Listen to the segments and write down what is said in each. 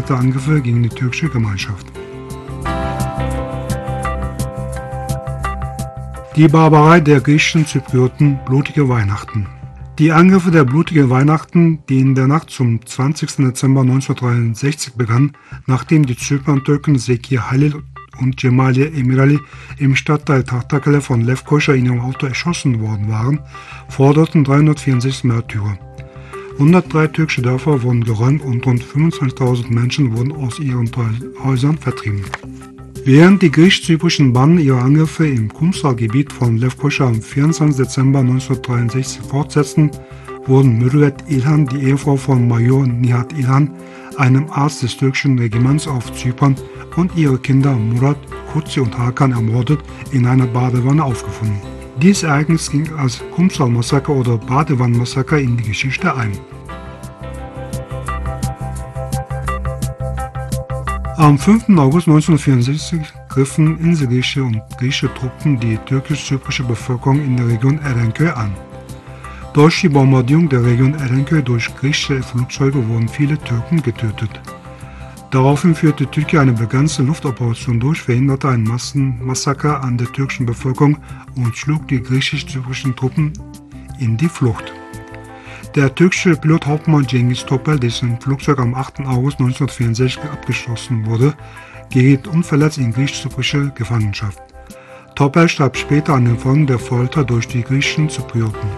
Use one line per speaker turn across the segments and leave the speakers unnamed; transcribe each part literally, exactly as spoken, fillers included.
geplante Angriffe gegen die türkische Gemeinschaft. Die Barbarei der griechischen Zyprioten, blutige Weihnachten. Die Angriffe der blutigen Weihnachten, die in der Nacht zum zwanzigsten Dezember neunzehnhundertdreiundsechzig begannen, nachdem die Zypern-Türken Zeki Halil und Cemali Emirali im Stadtteil Tahtakale von Lefkoşa in ihrem Auto erschossen worden waren, forderten dreihundertvierundsechzig Märtyrer. hundertdrei türkische Dörfer wurden geräumt und rund fünfundzwanzigtausend Menschen wurden aus ihren Häusern vertrieben. Während die griechisch-zyprischen Banden ihre Angriffe im Kumsal-Gebiet von Lefkoşa am vierundzwanzigsten Dezember neunzehnhundertdreiundsechzig fortsetzten, wurden Mürüvvet İlhan, die Ehefrau von Major Nihat İlhan, einem Arzt des türkischen Regiments auf Zypern, und ihre Kinder Murat, Kutsi und Hakan ermordet, in einer Badewanne aufgefunden. Dieses Ereignis ging als Kumsal-Massaker oder Badewannen-Massaker in die Geschichte ein. Am fünften August neunzehnhundertvierundsechzig griffen inselgriechische und griechische Truppen die türkisch-zyprische Bevölkerung in der Region Erenköy an. Durch die Bombardierung der Region Erenköy durch griechische Flugzeuge wurden viele Türken getötet. Daraufhin führte Türkei eine begrenzte Luftoperation durch, verhinderte ein Massenmassaker an der türkischen Bevölkerung und schlug die griechisch-zyprischen Truppen in die Flucht. Der türkische Pilot Hauptmann Cengiz Topel, dessen Flugzeug am achten August neunzehnhundertvierundsechzig abgeschossen wurde, geriet unverletzt in griechisch-zyprische Gefangenschaft. Topel starb später an den Folgen der Folter durch die griechischen Zyprioten.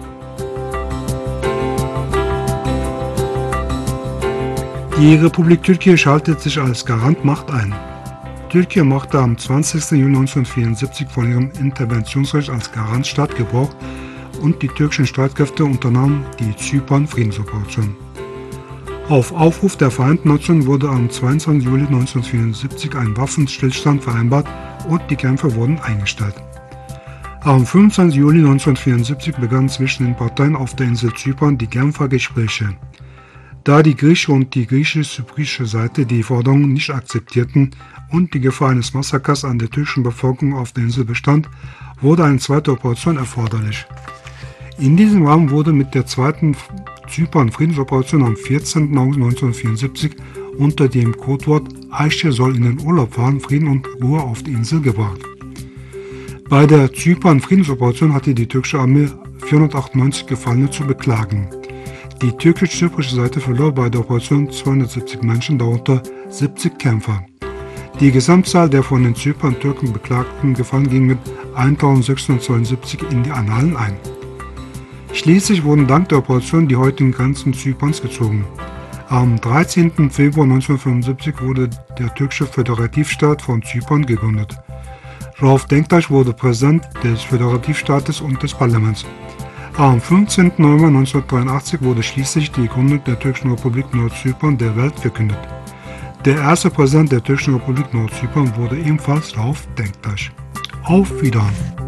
Die Republik Türkei schaltet sich als Garantmacht ein. Türkei machte am zwanzigsten Juni neunzehnhundertvierundsiebzig von ihrem Interventionsrecht als Garantstaat Gebrauch und die türkischen Streitkräfte unternahmen die Zypern-Friedensoperation. Auf Aufruf der Vereinten Nationen wurde am zweiundzwanzigsten Juli neunzehnhundertvierundsiebzig ein Waffenstillstand vereinbart und die Kämpfe wurden eingestellt. Am fünfundzwanzigsten Juli neunzehnhundertvierundsiebzig begannen zwischen den Parteien auf der Insel Zypern die Genfer Gespräche. Da die griechische und die griechisch-zyprische Seite die Forderungen nicht akzeptierten und die Gefahr eines Massakers an der türkischen Bevölkerung auf der Insel bestand, wurde eine zweite Operation erforderlich. In diesem Rahmen wurde mit der zweiten Zypern-Friedensoperation am vierzehnten August neunzehnhundertvierundsiebzig unter dem Codewort Ayşe soll in den Urlaub fahren Frieden und Ruhe auf die Insel gebracht. Bei der Zypern-Friedensoperation hatte die türkische Armee vierhundertachtundneunzig Gefallene zu beklagen. Die türkisch-zyprische Seite verlor bei der Operation zweihundertsiebzig Menschen, darunter siebzig Kämpfer. Die Gesamtzahl der von den Zypern-Türken beklagten Gefallenen ging mit eintausendsechshundertzweiundsiebzig in die Annalen ein. Schließlich wurden dank der Operation die heutigen Grenzen Zyperns gezogen. Am dreizehnten Februar neunzehnhundertfünfundsiebzig wurde der türkische Föderativstaat von Zypern gegründet. Rauf Denktaş wurde Präsident des Föderativstaates und des Parlaments. Am fünfzehnten November neunzehnhundertdreiundachtzig wurde schließlich die Gründung der türkischen Republik Nordzypern der Welt verkündet. Der erste Präsident der türkischen Republik Nordzypern wurde ebenfalls Rauf Denktaş. Auf Wiedersehen!